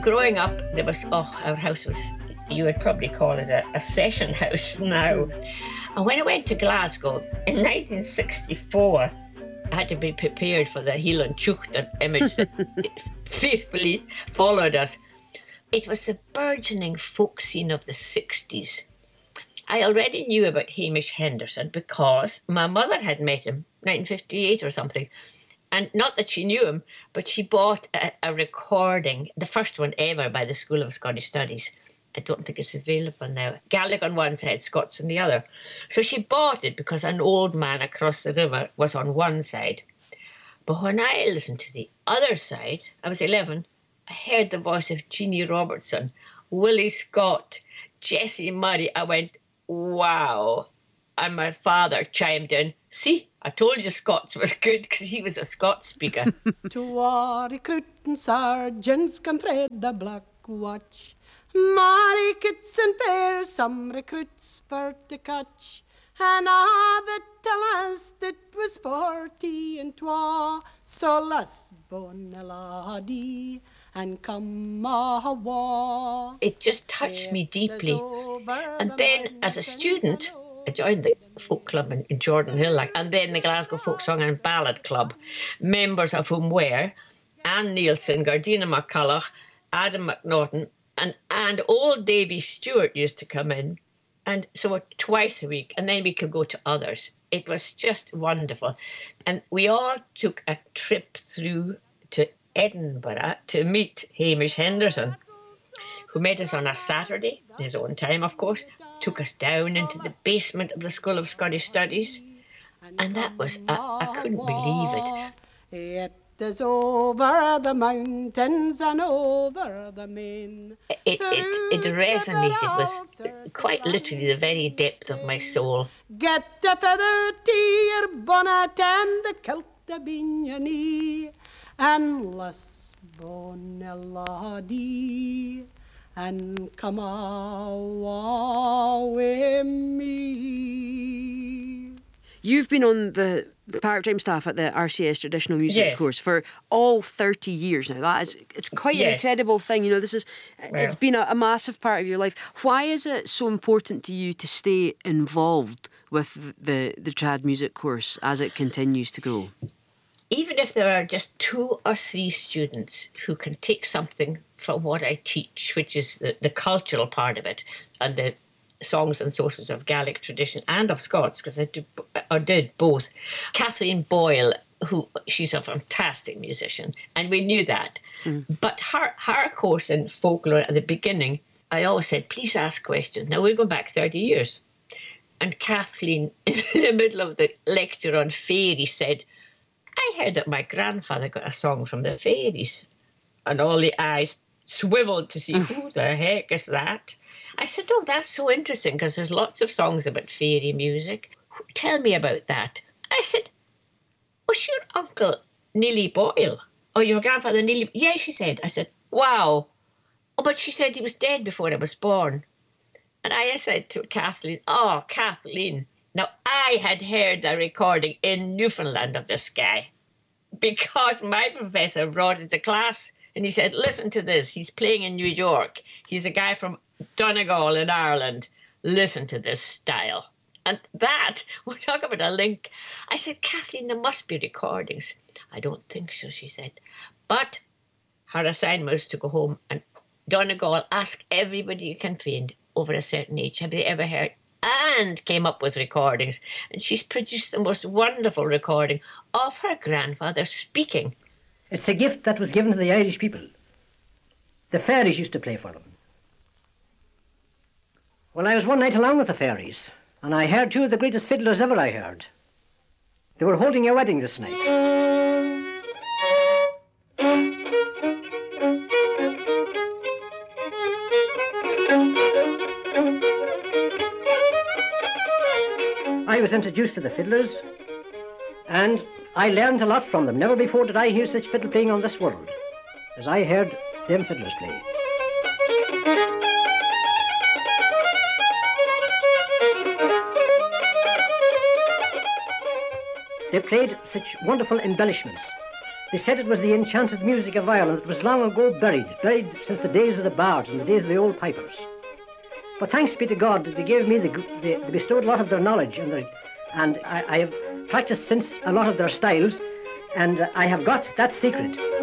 growing up, there was, our house was, you would probably call it a session house now. And when I went to Glasgow in 1964, I had to be prepared for the Hieland Tucht image that faithfully followed us. It was the burgeoning folk scene of the 60s. I already knew about Hamish Henderson because my mother had met him, 1958 or something. And not that she knew him, but she bought a recording, the first one ever by the School of Scottish Studies. I don't think it's available now. Gaelic on one side, Scots on the other. So she bought it because an old man across the river was on one side. But when I listened to the other side, I was 11, I heard the voice of Jeannie Robertson, Willie Scott, Jessie Murray. I went, wow. And my father chimed in, see, I told you Scots was good because he was a Scots speaker. To our recruiting sergeants can thread the black watch. Marry kits and fair, some recruits for to catch. And that tell us that was 40 and twa. So let's bone a laddie and come awa. It just touched me deeply. And then as a student, I joined the folk club in Jordan Hill, and then the Glasgow Folk Song and Ballad Club, members of whom were Anne Nielsen, Gardina McCulloch, Adam McNaughton, and old Davy Stewart used to come in. And so twice a week, and then we could go to others. It was just wonderful. And we all took a trip through to Edinburgh to meet Hamish Henderson, who met us on a Saturday, his own time, of course, took us down into the basement of the School of Scottish Studies. And that was, I couldn't believe it. It is over the mountains and over the main. It resonated with quite literally the very depth of my soul. Get the feather to your bonnet and the kilt abin your knee, and let's bone a laddie and come awa with me. You've been on the part-time staff at the RCS Traditional Music course for all 30 years now. It's quite an incredible thing. You know, it's been a massive part of your life. Why is it so important to you to stay involved with the trad music course as it continues to grow? Even if there are just 2 or 3 students who can take something from what I teach, which is the cultural part of it, and the songs and sources of Gaelic tradition and of Scots, because I did both. Kathleen Boyle, she's a fantastic musician, and we knew that. But her course in folklore at the beginning, I always said, please ask questions. Now, we're going back 30 years. And Kathleen, in the middle of the lecture on fairies, said, I heard that my grandfather got a song from the fairies. And all the eyes swiveled to see, who the heck is that? I said, oh, that's so interesting, because there's lots of songs about fairy music. Tell me about that. I said, was your uncle Neely Boyle? Or your grandfather Neely? Yeah, she said. I said, wow. Oh, but she said he was dead before I was born. And I said to Kathleen, oh, Kathleen. Now, I had heard a recording in Newfoundland of this guy because my professor brought it to class and he said, listen to this. He's playing in New York. He's a guy from Donegal in Ireland. Listen to this style. And that, we'll talk about a link. I said, Kathleen, there must be recordings. I don't think so, she said. But her assignment was to go home and Donegal, ask everybody you can find over a certain age, have they ever heard? And came up with recordings. And she's produced the most wonderful recording of her grandfather speaking. It's a gift that was given to the Irish people. The fairies used to play for them. Well, I was one night along with the fairies, and I heard 2 of the greatest fiddlers ever I heard. They were holding a wedding this night. I was introduced to the fiddlers, and I learned a lot from them. Never before did I hear such fiddle playing on this world as I heard them fiddlers play. They played such wonderful embellishments. They said it was the enchanted music of Ireland that was long ago buried since the days of the bards and the days of the old pipers. But thanks be to God that they gave me, they bestowed a lot of their knowledge, and I have practiced since a lot of their styles, and I have got that secret.